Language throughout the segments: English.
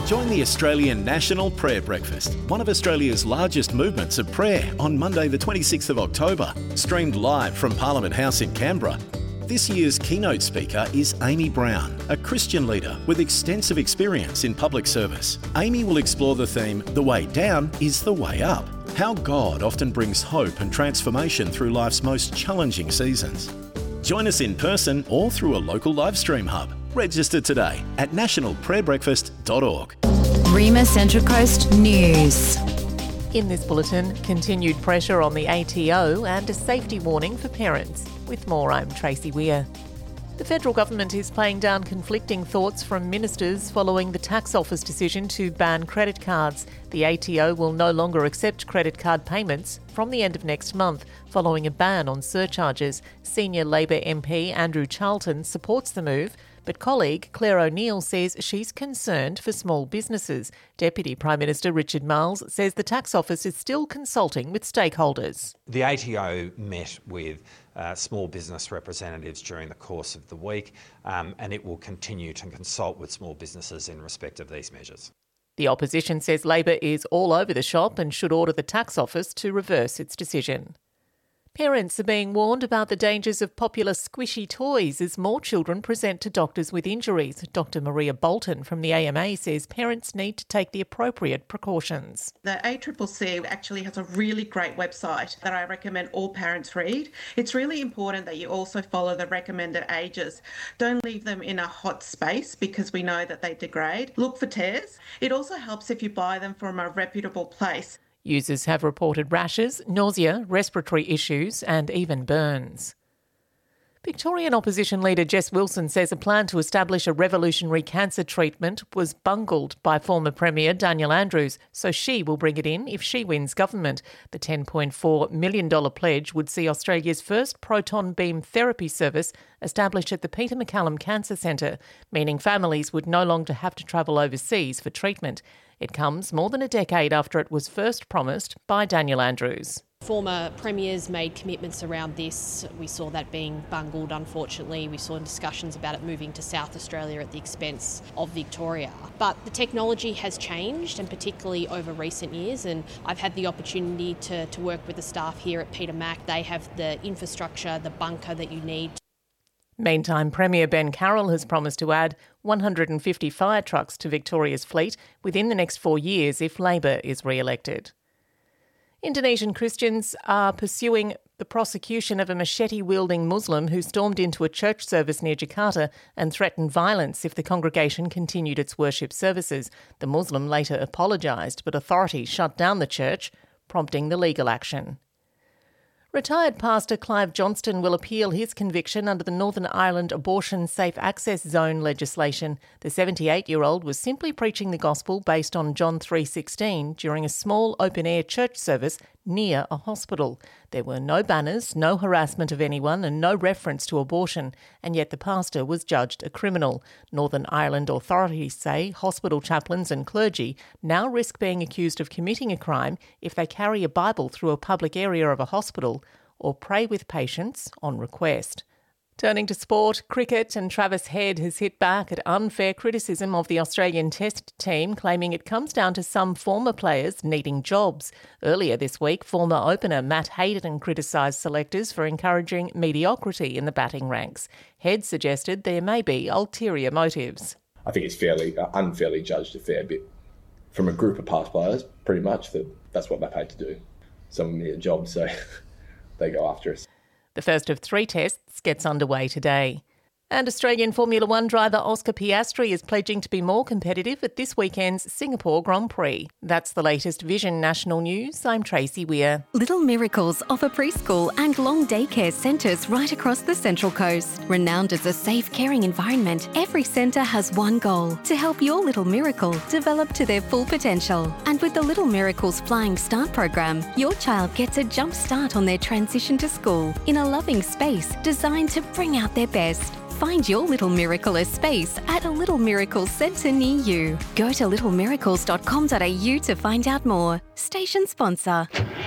Join the Australian National Prayer Breakfast, one of Australia's largest movements of prayer, on Monday the 26th of October, streamed live from Parliament House in Canberra. This year's keynote speaker is Amy Brown, a Christian leader with extensive experience in public service. Amy will explore the theme, "The way down is the way up," how God often brings hope and transformation through life's most challenging seasons. Join us in person or through a local live stream hub. Register today at nationalprayerbreakfast.org. Rima Central Coast News. In this bulletin, continued pressure on the ATO and a safety warning for parents. With more, I'm Tracy Weir. The federal government is playing down conflicting thoughts from ministers following the tax office decision to ban credit cards. The ATO will no longer accept credit card payments from the end of next month, following a ban on surcharges. Senior Labor MP Andrew Charlton supports the move, but colleague Claire O'Neill says she's concerned for small businesses. Deputy Prime Minister Richard Marles says the tax office is still consulting with stakeholders. The ATO met with small business representatives during the course of the week, and it will continue to consult with small businesses in respect of these measures. The opposition says Labor is all over the shop and should order the tax office to reverse its decision. Parents are being warned about the dangers of popular squishy toys as more children present to doctors with injuries. Dr Maria Bolton from the AMA says parents need to take the appropriate precautions. The ACCC actually has a really great website that I recommend all parents read. It's really important that you also follow the recommended ages. Don't leave them in a hot space because we know that they degrade. Look for tears. It also helps if you buy them from a reputable place. Users have reported rashes, nausea, respiratory issues and even burns. Victorian opposition leader Jess Wilson says a plan to establish a revolutionary cancer treatment was bungled by former Premier Daniel Andrews, so she will bring it in if she wins government. The $10.4 million pledge would see Australia's first proton beam therapy service established at the Peter MacCallum Cancer Centre, meaning families would no longer have to travel overseas for treatment. It comes more than a decade after it was first promised by Daniel Andrews. Former premiers made commitments around this. We saw that being bungled, unfortunately. We saw discussions about it moving to South Australia at the expense of Victoria. But the technology has changed, and particularly over recent years, and I've had the opportunity to work with the staff here at Peter Mac. They have the infrastructure, the bunker that you need. Meantime, Premier Ben Carroll has promised to add 150 fire trucks to Victoria's fleet within the next 4 years if Labor is re-elected. Indonesian Christians are pursuing the prosecution of a machete-wielding Muslim who stormed into a church service near Jakarta and threatened violence if the congregation continued its worship services. The Muslim later apologised, but authorities shut down the church, prompting the legal action. Retired pastor Clive Johnston will appeal his conviction under the Northern Ireland Abortion Safe Access Zone legislation. The 78-year-old was simply preaching the gospel based on John 3:16 during a small open-air church service near a hospital. There were no banners, no harassment of anyone and no reference to abortion, and yet the pastor was judged a criminal. Northern Ireland authorities say hospital chaplains and clergy now risk being accused of committing a crime if they carry a Bible through a public area of a hospital or pray with patients on request. Turning to sport, cricket, and Travis Head has hit back at unfair criticism of the Australian Test team, claiming it comes down to some former players needing jobs. Earlier this week, former opener Matt Hayden criticised selectors for encouraging mediocrity in the batting ranks. Head suggested there may be ulterior motives. I think it's fairly unfairly judged a fair bit from a group of past players, pretty much, that's what they're paid to do. Some of them need a job, so they go after us. The first of 3 tests gets underway today. And Australian Formula One driver Oscar Piastri is pledging to be more competitive at this weekend's Singapore Grand Prix. That's the latest Vision National News. I'm Tracy Weir. Little Miracles offer preschool and long daycare centres right across the Central Coast. Renowned as a safe, caring environment, every centre has one goal: to help your little miracle develop to their full potential. And with the Little Miracles Flying Start program, your child gets a jump start on their transition to school in a loving space designed to bring out their best. Find your little miracle a space at a Little Miracles centre near you. Go to littlemiracles.com.au to find out more. Station sponsor.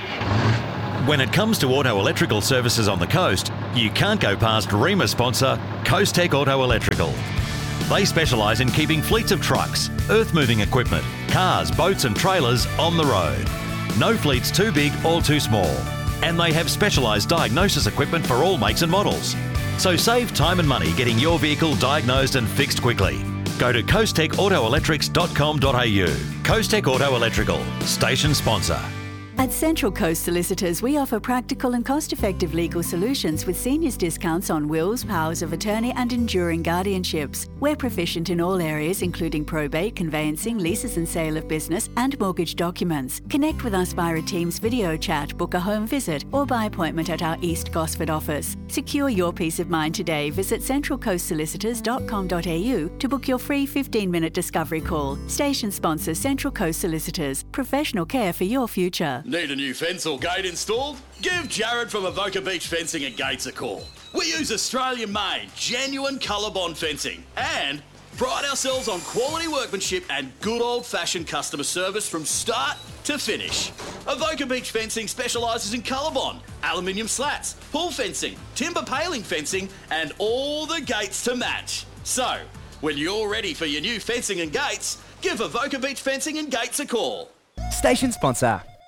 When it comes to auto electrical services on the coast, you can't go past Rima sponsor Coast Tech Auto Electrical. They specialise in keeping fleets of trucks, earth-moving equipment, cars, boats and trailers on the road. No fleet's too big or too small. And they have specialised diagnosis equipment for all makes and models. So save time and money getting your vehicle diagnosed and fixed quickly. Go to coasttechautoelectrics.com.au. Coast Tech Auto Electrical, station sponsor. At Central Coast Solicitors, we offer practical and cost-effective legal solutions with seniors discounts on wills, powers of attorney and enduring guardianships. We're proficient in all areas including probate, conveyancing, leases and sale of business and mortgage documents. Connect with us via a Teams video chat, book a home visit or by appointment at our East Gosford office. Secure your peace of mind today. Visit centralcoastsolicitors.com.au to book your free 15-minute discovery call. Station sponsor Central Coast Solicitors. Professional care for your future. Need a new fence or gate installed? Give Jared from Avoca Beach Fencing and Gates a call. We use Australian-made, genuine ColourBond fencing and pride ourselves on quality workmanship and good old-fashioned customer service from start to finish. Avoca Beach Fencing specialises in ColourBond, aluminium slats, pull fencing, timber paling fencing and all the gates to match. So, when you're ready for your new fencing and gates, give Avoca Beach Fencing and Gates a call. Station sponsor,